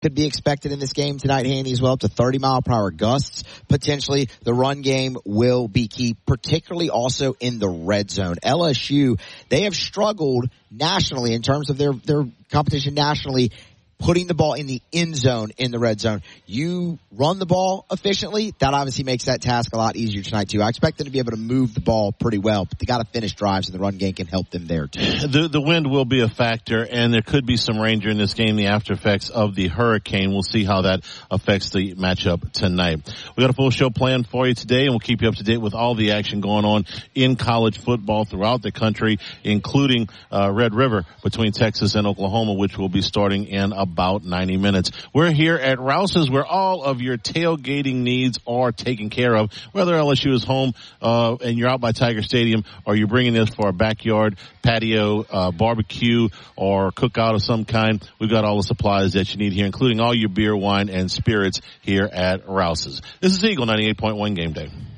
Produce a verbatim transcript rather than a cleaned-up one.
could be expected in this game tonight, Handy, as well, up to thirty mile per hour gusts. Potentially, the run game will be key, particularly also in the red zone. L S U, they have struggled nationally in terms of their, their competition nationally, putting the ball in the end zone in the red zone. You run the ball efficiently, that obviously makes that task a lot easier tonight, too. I expect them to be able to move the ball pretty well, but they got to finish drives, and the run game can help them there, too. The, the wind will be a factor, and there could be some rain during this game, the after effects of the hurricane. We'll see how that affects the matchup tonight. We got a full show planned for you today, and we'll keep you up to date with all the action going on in college football throughout the country, including uh, Red River between Texas and Oklahoma, which will be starting in a about ninety minutes. We're here at Rouse's, where all of your tailgating needs are taken care of. Whether L S U is home uh, and you're out by Tiger Stadium, or you're bringing this for a backyard patio, uh, barbecue, or cookout of some kind, we've got all the supplies that you need here, including all your beer, wine, and spirits here at Rouse's. This is Eagle ninety-eight point one Game Day.